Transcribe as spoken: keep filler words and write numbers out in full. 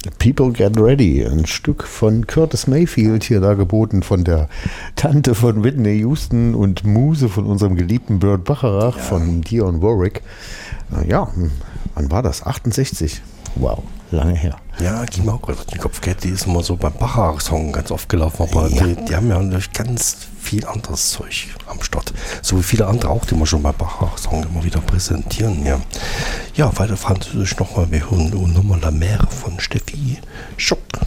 People Get Ready, ein Stück von Curtis Mayfield hier dargeboten von der Tante von Whitney Houston und Muse von unserem geliebten Burt Bacharach, ja. von Dionne Warwick. Ja, wann war das? achtundsechzig. Wow, lange her. Ja, ging mir auch gerade durch den Kopf. Die ist immer so beim Bacharach-Song ganz oft gelaufen, aber ja. die, die haben ja natürlich ganz viel anderes Zeug am Start. So wie viele andere auch, die wir schon bei Bacharach-Song immer wieder präsentieren. Ja, ja, weiter französisch nochmal. Wir hören nochmal La Mer von Steffi Schock.